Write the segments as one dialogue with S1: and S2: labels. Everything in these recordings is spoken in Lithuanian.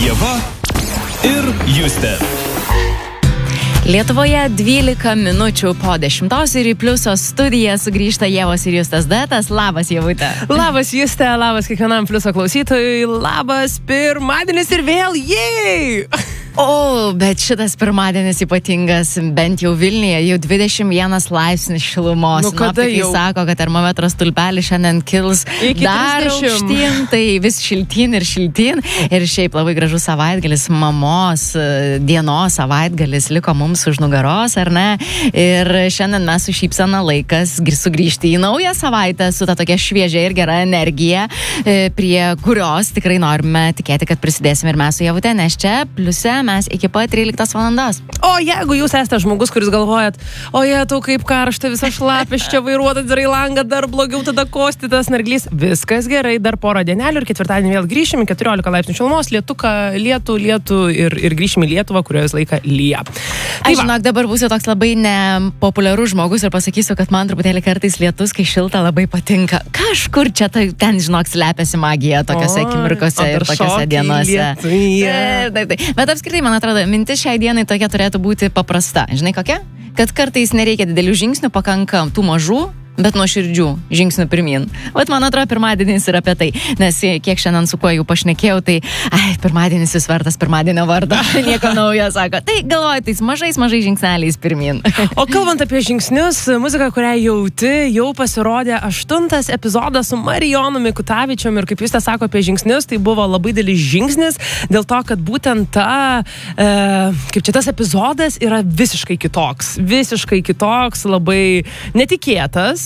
S1: Ieva ir Justė.
S2: Lietuvoje 12 minučių po 10 ir į Pliuso studiją sugrįžta Ievos ir Justės duetas. Labas, Ievute.
S3: Labas, Justė, labas kiekvienam Pliuso klausytojui, labas pirmadienis ir vėl, jej!
S2: O, bet šitas pirmadienis ypatingas, bent jau Vilniuje, jau 21 laipsnis šilumos.
S3: Nu, kada
S2: Sinoptikai
S3: jau?
S2: Sako, kad termometro stulpelis šiandien kils
S3: Iki
S2: dar
S3: 30.
S2: aukštyn, tai vis šiltyn ir šiltyn. Ir šiaip labai gražus savaitgalis, mamos dienos savaitgalis liko mums už nugaros, ar ne? Ir šiandien mes su šypsena laikas sugrįžti į naują savaitę su ta tokia šviežia ir gera energija, prie kurios tikrai norime tikėti, kad prisidėsime ir mes su Ievute, nes čia Pliuse mes iki pat 13 valandos.
S3: O jeigu jūs esate žmogus, kuris galvojat, o jie tau kaip karšta, visą šlapis čia vairuotas, darai langą, dar blogiau tada kostytas narglys, viskas gerai, dar porą dienelių ir ketvirtadienį vėl grįšim į 14 laipsnių šilumos, lietų ir grįšim į Lietuvą, kurioje laiką lyja.
S2: Aš žinok, dabar būsiu toks labai nepopuliarus žmogus ir pasakysiu, kad man truputėlį kartais lietus, kai šilta, labai patinka. Kažkur čia ten, žinok, slepiasi magija tokiose akimirkose ir tokiose dienose. Taip. Bet apskritai, man atrodo, mintis šiai dienai tokia turėtų būti paprasta. Žinai kokia? Kad kartais nereikia didelių žingsnių, pakanka tų mažų, bet nuoširdžių žingsnių pirmin. Vat man atrodo, pirmadienis yra apie tai. Nes kiek šiandien su kuo jau pašnekėjau, tai pirmadienis vis vertas pirmadienio vardo. Nieko naujo, sako. Tai galvoju, tais mažais žingsneliais pirmin.
S3: O kalbant apie žingsnius, muzika, kurią jauti, jau pasirodė 8 epizodas su Marijonu Mikutavičium ir kaip jūs te sako apie žingsnius, tai buvo labai didelis žingsnis dėl to, kad būtent kaip čia tas epizodas yra visiškai kitoks, labai netikėtas,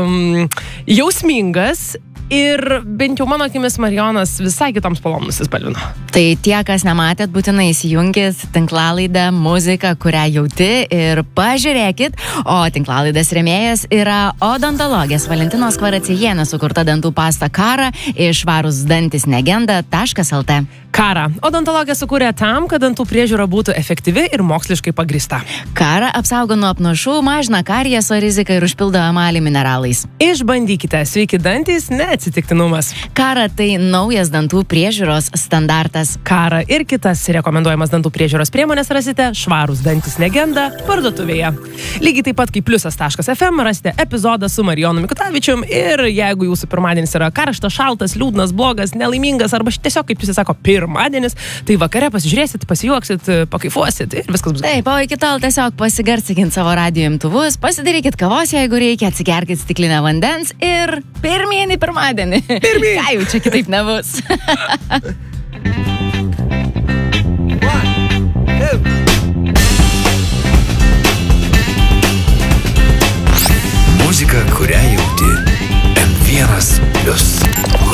S3: jausmingas ir bent jau mano akimis Marijonas visai kitoms spalvom nusispalvino.
S2: Tai tie, kas nematėt, būtinai įsijunkit tinklalaidę muziką, kurią jauti ir pažiūrėkit. O tinklalaidės rėmėjas yra odontologės Valentinos Kvaracijienės sukurta dantų pasta Kara iš švarūsdantislegenda.lt.
S3: Kara. Odontologija sukūrė tam, kad dantų priežiūra būtų efektyvi ir moksliškai pagrįsta.
S2: Kara apsaugo nuo apnašų, mažina karieso riziką ir užpildo emalį mineralais.
S3: Išbandykite, sveiki dantys, neatsitiktinumas.
S2: Kara tai naujas dantų priežiūros standartas.
S3: Kara ir kitas rekomenduojamas dantų priežiūros priemonės rasite Švarūs dantis legenda parduotuvėje. Lygiai taip pat kaip pliusas.fm rasite epizodą su Marijonu Mikutavičium ir jeigu jūsų pirmadienis yra karštas, šaltas, liūdnas, blogas, nelaimingas arba tiesiog, kaip jūs sako, pirmadienis, tai vakare pasižiūrėsit, pasijuoksit, pakaifuosit ir viskas bus.
S2: Taip, o iki tol tiesiog pasigarsikint savo radijo imtuvus, pasidarykit kavos, jeigu reikia, atsigerkit stiklinę vandens ir pirmyn į pirmadienį. Ką jau čia kitaip nebus.
S1: Muzika, kurią jauti. M1+.